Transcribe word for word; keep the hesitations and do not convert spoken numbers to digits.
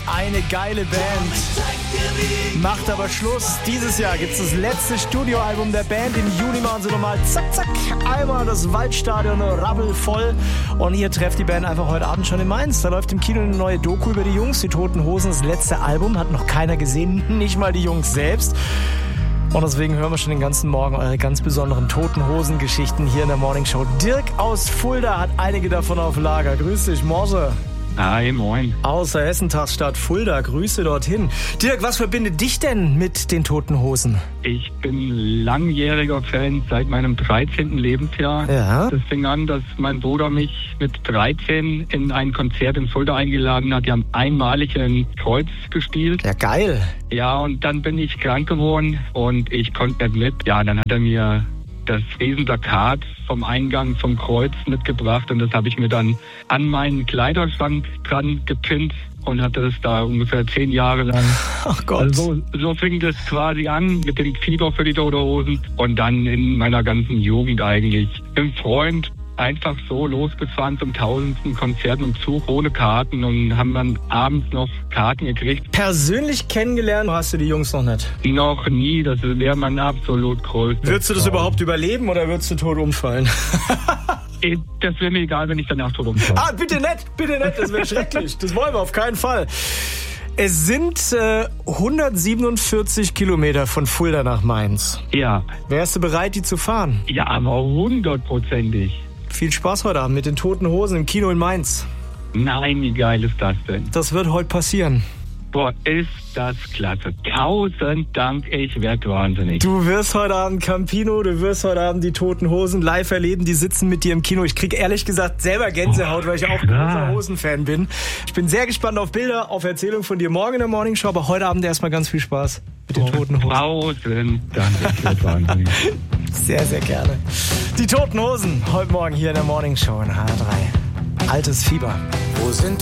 eine geile Band. Macht aber Schluss. Dieses Jahr gibt es das letzte Studioalbum der Band. Im Juni machen sie nochmal zack, zack, einmal das Waldstadion rappelvoll. Und ihr trefft die Band einfach heute Abend schon in Mainz. Da läuft im Kino eine neue Doku über die Jungs. Die Toten Hosen, das letzte Album, hat noch keiner gesehen, nicht mal die Jungs selbst. Und deswegen hören wir schon den ganzen Morgen eure ganz besonderen Toten-Hosen-Geschichten hier in der Morning Show. Dirk aus Fulda hat einige davon auf Lager. Grüß dich, Morse. Hi, moin. Aus der Hessentagsstadt Fulda, Grüße dorthin. Dirk, was verbindet dich denn mit den Toten Hosen? Ich bin langjähriger Fan seit meinem dreizehnten Lebensjahr. Ja. Das fing an, dass mein Bruder mich mit dreizehn in ein Konzert in Fulda eingeladen hat. Die haben einmalig ein Kreuz gespielt. Ja, geil. Ja, und dann bin ich krank geworden und ich konnte nicht mit. Ja, dann hat er mir das Riesenplakat vom Eingang zum Kreuz mitgebracht und das habe ich mir dann an meinen Kleiderschrank dran gepinnt und hatte das da ungefähr zehn Jahre lang. Ach Gott. Also so, so fing das quasi an mit dem Fieber für die Toten Hosen und dann in meiner ganzen Jugend eigentlich. Im Freund einfach so losgefahren zum tausendsten Konzert im Zug ohne Karten und haben dann abends noch Karten gekriegt. Persönlich kennengelernt hast du die Jungs noch nicht? Noch nie, das wäre mein absolut größtes. Würdest du das Traum. überhaupt überleben oder würdest du tot umfallen? Das wäre mir egal, wenn ich danach tot umfalle. Ah, bitte nicht, bitte nicht, das wäre schrecklich. Das wollen wir auf keinen Fall. Es sind äh, hundertsiebenundvierzig Kilometer von Fulda nach Mainz. Ja. Wärst du bereit, die zu fahren? Ja, aber hundertprozentig. Viel Spaß heute Abend mit den Toten Hosen im Kino in Mainz. Nein, wie geil ist das denn? Das wird heute passieren. Boah, ist das klasse. Tausend Dank, ich werd wahnsinnig. Du wirst heute Abend Campino, du wirst heute Abend die Toten Hosen live erleben. Die sitzen mit dir im Kino. Ich krieg ehrlich gesagt selber Gänsehaut, weil ich auch großer Hosen-Fan bin. Ich bin sehr gespannt auf Bilder, auf Erzählungen von dir morgen in der Morning Show. Aber heute Abend erstmal ganz viel Spaß mit den Toten Hosen. Tausend Dank, ich werd wahnsinnig. Sehr, sehr gerne. Die Toten Hosen, heute Morgen hier in der Morning Show in H R drei. Altes Fieber. Wo sind